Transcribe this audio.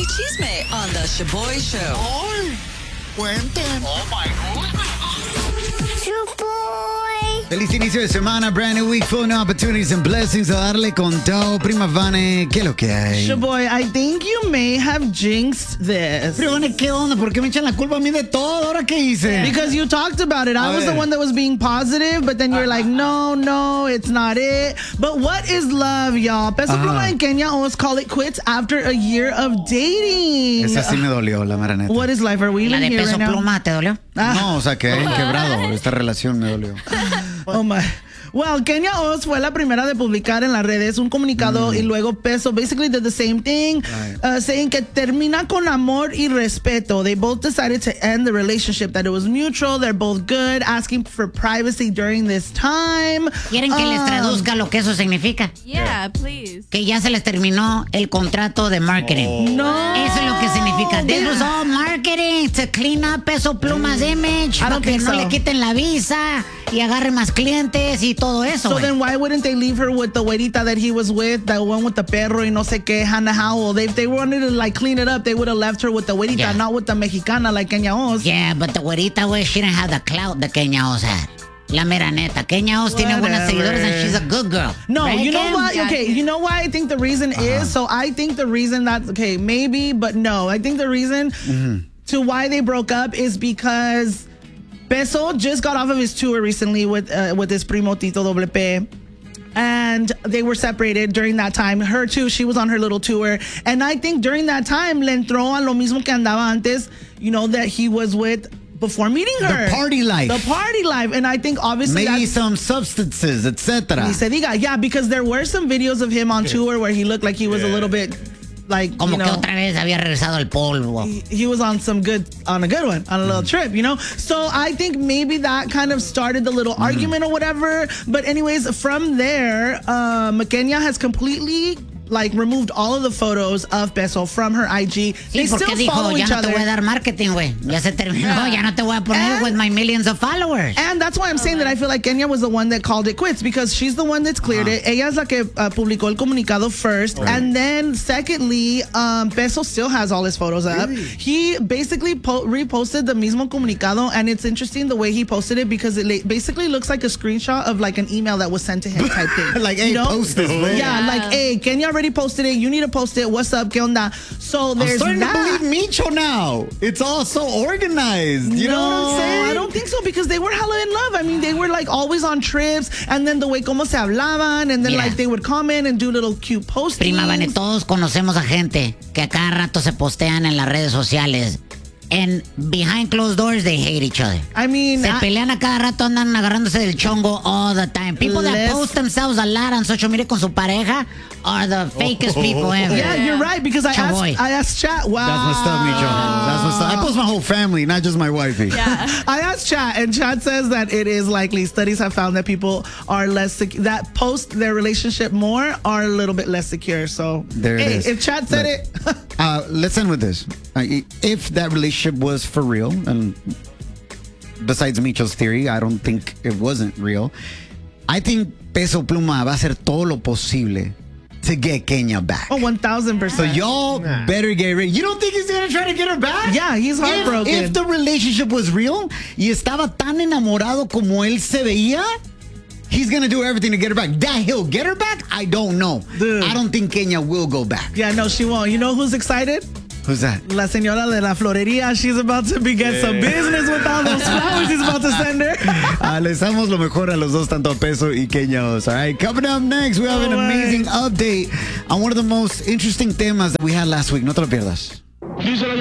y chisme on the Shaboy Show. ¡Ay! Cuenten. Oh my God. Feliz inicio de semana, brand new week, full of opportunities and blessings. A darle con todo. Prima Vane, ¿qué es lo que hay? Shaboy, I think you may have jinxed this. Prima Vane, ¿qué onda? ¿Por qué me echan la culpa a mí de todo? ¿Ahora qué hice? Because you talked about it. I was the one that was being positive, but then you're like, no, it's not it. But what is love, y'all? Peso Pluma and Kenya almost call it quits after a year of dating. Esa sí me dolió, la mera neta. What is life? Are we ¿La even de here Peso right now? Pluma te dolió? No, o sea, que he quebrado. Esta relación me dolió. Oh my. Well, Kenya Oz fue la primera de publicar en las redes un comunicado y luego Peso basically did the same thing, saying que termina con amor y respeto. They both decided to end the relationship, that it was mutual, they're both good, asking for privacy during this time. ¿Quieren que les traduzca lo que eso significa? Yeah, please. Que ya se les terminó el contrato de marketing. No. Eso es lo que significa. This was all marketing to clean up Peso Pluma's image. I Para don't que think no so. le quiten la visa y agarre más clientes y todo eso. So güey. then why wouldn't they leave her with the güerita that he was with, the one with the perro y no sé qué, Hannah Howell? If they wanted to like clean it up, they would have left her with the güerita, Yeah. not with the mexicana like Kenya Oz. Yeah, but the güerita, güey, she didn't have the clout that Kenya Oz had. La mera neta. Kenya Oz tiene buenas Whatever. seguidores and she's a good girl. No, Right, you know Kim? what? Yeah. Okay, you know why I think the reason is? So I think the reason that's, okay, maybe, but no. I think the reason to why they broke up is because Peso just got off of his tour recently with his primo Tito Doble P. And they were separated during that time. Her too, she was on her little tour. And I think during that time, le entró a lo mismo que andaba antes, you know, that he was with before meeting her. The party life. The party life. And I think obviously Maybe that's... some substances, etc. Ni se diga. Yeah, because there were some videos of him on tour where he looked like he was a little bit like, Como you que know, otra vez había regresado al polvo. he was on a good one, on a little trip, you know? So I think maybe that kind of started the little argument or whatever. But anyways, from there, Kenya has completely like removed all of the photos of Peso from her IG. They Sí, porque still dijo, follow ya each no te other. voy a dar marketing, güey. Ya se terminó, ya no te voy a poner And- with my millions of followers. And that's why I'm saying that I feel like Kenya was the one that called it quits because she's the one that's cleared it. Ella es la que publicó el comunicado first. And then secondly, Peso still has all his photos up. He basically reposted the mismo comunicado, and it's interesting the way he posted it because it basically looks like a screenshot of like an email that was sent to him type thing. Like, hey, you know? post this, man. Yeah, like, hey, Kenya already posted it. You need to post it. What's up? ¿Qué onda? So I'm there's starting that. to believe Micho now. It's all so organized. You know what I'm saying? I don't think so because they were hella in love. I mean, they were like always on trips, and then the way como se hablaban, and then Mira. like they would comment and do little cute postings. Prima Vane, todos conocemos a gente que a cada rato se postean en las redes sociales. And behind closed doors, they hate each other. I mean, Se pelean a cada rato, andan agarrándose del chongo all the time. People that post themselves a lot on social media con su pareja are the fakest people ever. yeah, you're right because I Chaboy. asked Chat. Wow, That's messed up, Micho. That's messed up. I post my whole family, not just my wifey. Yeah. I asked Chat, and Chat says that it is likely. Studies have found that people are less that post their relationship more are a little bit less secure. So There it hey, is. if Chat said it. Let's end with this. If that relationship was for real, and besides Micho's theory, I don't think it wasn't real. I think Peso Pluma va a hacer todo lo posible to get Kenya back. Oh, 1,000%. So y'all better get ready. You don't think he's gonna try to get her back? Yeah, he's heartbroken. If the relationship was real y estaba tan enamorado como él se veía, he's gonna do everything to get her back. That he'll get her back, I don't know. Dude. I don't think Kenya will go back. Yeah, no, she won't. You know who's excited? Who's that? La señora de la florería. She's about to get some business with all those flowers he's about to send her. Les damos lo mejor a los dos, tanto a Peso y Kenya Oz. All right, coming up next, we have an amazing update on one of the most interesting temas that we had last week. No te lo pierdas.